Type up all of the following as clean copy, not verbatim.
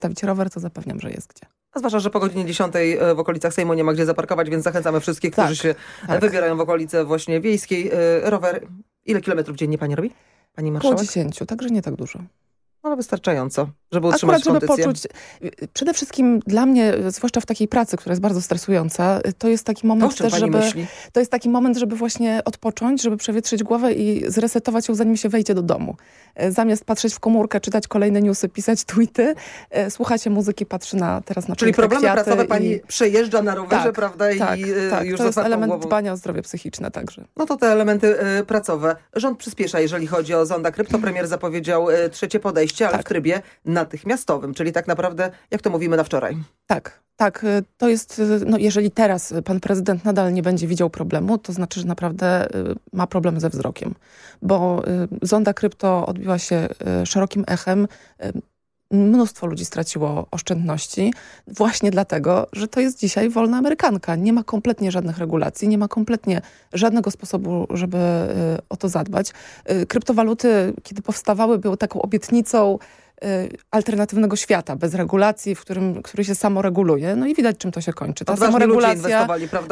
postawić rower, to zapewniam, że jest gdzie. A zwłaszcza, że po godzinie 10 w okolicach Sejmu nie ma gdzie zaparkować, więc zachęcamy wszystkich, którzy się wybierają w okolice właśnie wiejskiej. Rower, ile kilometrów dziennie pani robi? Pani marszałek? Koło 10, także nie tak dużo. Ale wystarczająco, żeby utrzymać kondycję. Poczuć, przede wszystkim dla mnie, zwłaszcza w takiej pracy, która jest bardzo stresująca, to jest taki moment też, to jest taki moment, żeby właśnie odpocząć, żeby przewietrzyć głowę i zresetować ją, zanim się wejdzie do domu. Zamiast patrzeć w komórkę, czytać kolejne newsy, pisać tweety, słuchacie muzyki, patrzy teraz na Czyli problemy pracowe pani przejeżdża na rowerze, prawda? I już to jest element dbania o zdrowie psychiczne także. No to te elementy pracowe. Rząd przyspiesza, jeżeli chodzi o Zonda Krypto. Premier zapowiedział trzecie podejście, ale w trybie natychmiastowym, czyli tak naprawdę, jak to mówimy, na wczoraj. Tak, to jest, jeżeli teraz pan prezydent nadal nie będzie widział problemu, to znaczy, że naprawdę ma problem ze wzrokiem, bo Zonda Krypto odbiła się szerokim echem. Mnóstwo ludzi straciło oszczędności właśnie dlatego, że to jest dzisiaj wolna amerykanka. Nie ma kompletnie żadnych regulacji, nie ma kompletnie żadnego sposobu, żeby o to zadbać. Kryptowaluty, kiedy powstawały, były taką obietnicą alternatywnego świata, bez regulacji, który się samoreguluje. No i widać, czym to się kończy. Ta samoregulacja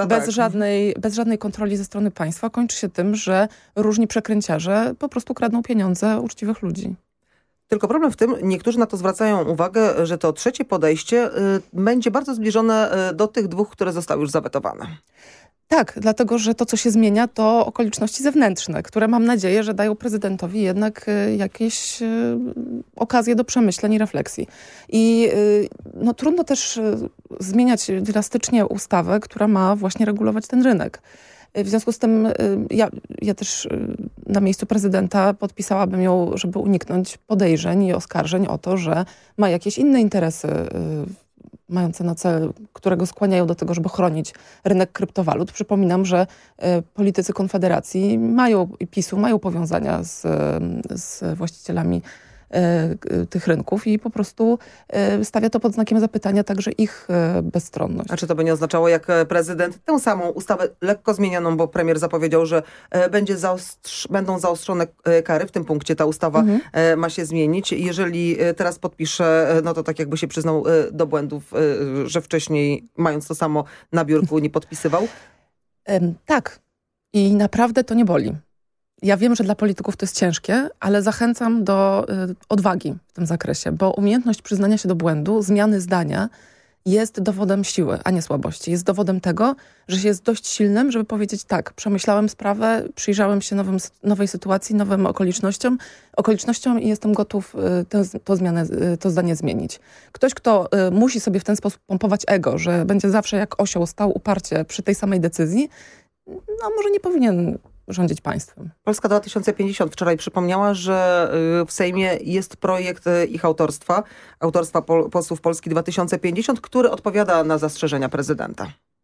bez żadnej kontroli ze strony państwa kończy się tym, że różni przekręciarze po prostu kradną pieniądze uczciwych ludzi. Tylko problem w tym, niektórzy na to zwracają uwagę, że to trzecie podejście będzie bardzo zbliżone do tych dwóch, które zostały już zawetowane. Tak, dlatego, że to, co się zmienia, to okoliczności zewnętrzne, które mam nadzieję, że dają prezydentowi jednak jakieś okazje do przemyśleń i refleksji. I trudno też zmieniać drastycznie ustawę, która ma właśnie regulować ten rynek. W związku z tym ja też na miejscu prezydenta podpisałabym ją, żeby uniknąć podejrzeń i oskarżeń o to, że ma jakieś inne interesy mające na celu, które go skłaniają do tego, żeby chronić rynek kryptowalut. Przypominam, że politycy Konfederacji i PiS-u mają powiązania z właścicielami tych rynków i po prostu stawia to pod znakiem zapytania także ich bezstronność. A czy to by nie oznaczało, jak prezydent tę samą ustawę lekko zmienioną, bo premier zapowiedział, że będą zaostrzone kary, w tym punkcie ta ustawa ma się zmienić. Jeżeli teraz podpisze, no to tak jakby się przyznał do błędów, że wcześniej mając to samo na biurku nie podpisywał? Tak. I naprawdę to nie boli. Ja wiem, że dla polityków to jest ciężkie, ale zachęcam do odwagi w tym zakresie, bo umiejętność przyznania się do błędu, zmiany zdania jest dowodem siły, a nie słabości. Jest dowodem tego, że się jest dość silnym, żeby powiedzieć tak, przemyślałem sprawę, przyjrzałem się nowej sytuacji, nowym okolicznościom i jestem gotów to zdanie zmienić. Ktoś, kto musi sobie w ten sposób pompować ego, że będzie zawsze jak osioł stał uparcie przy tej samej decyzji, no może nie powinien rządzić państwem. Polska 2050 wczoraj przypomniała, że w Sejmie jest projekt ich autorstwa posłów Polski 2050, który odpowiada na zastrzeżenia prezydenta.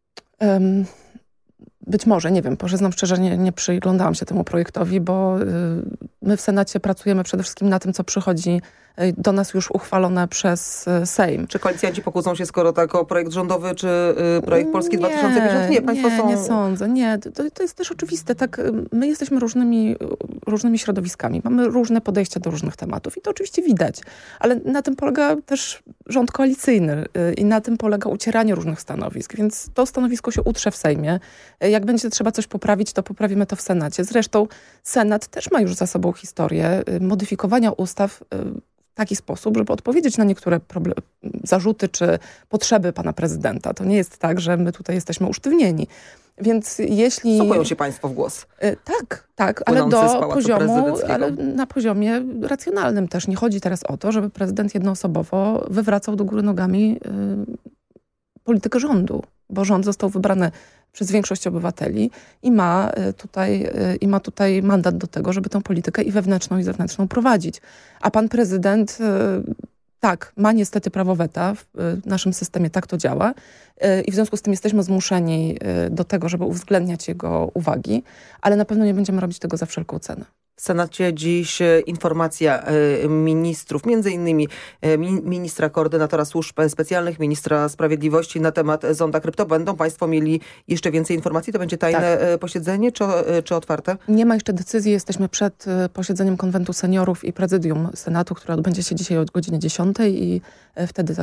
Być może, nie wiem, przyznam szczerze, nie przyglądałam się temu projektowi, bo my w Senacie pracujemy przede wszystkim na tym, co przychodzi do nas już uchwalone przez Sejm. Czy koalicjanci pokłócą się skoro tak o projekt rządowy, czy projekt Polski 2050? Nie, państwo są... Nie sądzę. Nie, to jest też oczywiste. Tak, my jesteśmy różnymi środowiskami. Mamy różne podejścia do różnych tematów i to oczywiście widać. Ale na tym polega też rząd koalicyjny i na tym polega ucieranie różnych stanowisk. Więc to stanowisko się utrze w Sejmie. Jak będzie trzeba coś poprawić, to poprawimy to w Senacie. Zresztą Senat też ma już za sobą historię modyfikowania ustaw w taki sposób, żeby odpowiedzieć na niektóre zarzuty czy potrzeby pana prezydenta. To nie jest tak, że my tutaj jesteśmy usztywnieni. Więc jeśli... Wsłuchują się państwo w głos. Tak, ale na poziomie racjonalnym też. Nie chodzi teraz o to, żeby prezydent jednoosobowo wywracał do góry nogami politykę rządu, bo rząd został wybrany przez większość obywateli i ma tutaj mandat do tego, żeby tę politykę i wewnętrzną, i zewnętrzną prowadzić. A pan prezydent ma niestety prawo weta w naszym systemie, tak to działa i w związku z tym jesteśmy zmuszeni do tego, żeby uwzględniać jego uwagi, ale na pewno nie będziemy robić tego za wszelką cenę. W Senacie dziś informacja ministrów, między innymi ministra koordynatora służb specjalnych, ministra sprawiedliwości na temat Zonda Krypto. Będą państwo mieli jeszcze więcej informacji? To będzie tajne posiedzenie czy otwarte? Nie ma jeszcze decyzji. Jesteśmy przed posiedzeniem Konwentu Seniorów i Prezydium Senatu, które odbędzie się dzisiaj o godzinie 10 i wtedy